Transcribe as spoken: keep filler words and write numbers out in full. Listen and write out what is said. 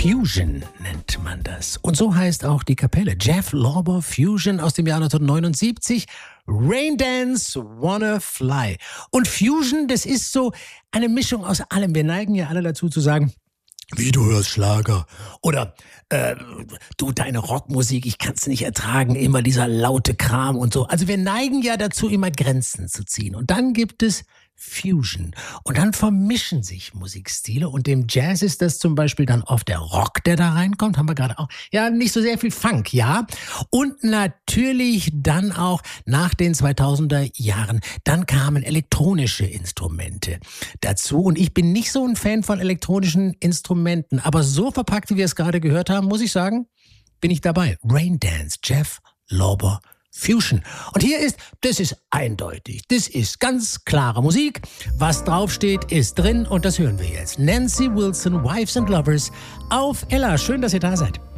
Fusion nennt man das. Und so heißt auch die Kapelle. Jeff Lorber Fusion aus dem Jahr neunzehnhundertneunundsiebzig. Rain Dance, Wanna Fly. Und Fusion, das ist so eine Mischung aus allem. Wir neigen ja alle dazu zu sagen, wie, du hörst Schlager? Oder, äh, du, deine Rockmusik, ich kann's nicht ertragen, immer dieser laute Kram und so. Also wir neigen ja dazu, immer Grenzen zu ziehen. Und dann gibt es Fusion. Und dann vermischen sich Musikstile. Und im Jazz ist das zum Beispiel dann oft der Rock, der da reinkommt. Haben wir gerade auch. Ja, nicht so sehr viel Funk, ja. Und natürlich dann auch nach den zweitausender Jahren, dann kamen elektronische Instrumente dazu. Und ich bin nicht so ein Fan von elektronischen Instrumenten. Aber so verpackt, wie wir es gerade gehört haben, muss ich sagen, bin ich dabei. Rain Dance, Jeff Lorber Fusion. Und hier ist, das ist eindeutig, das ist ganz klare Musik. Was draufsteht, ist drin und das hören wir jetzt. Nancy Wilson, Wives and Lovers auf Ella. Schön, dass ihr da seid.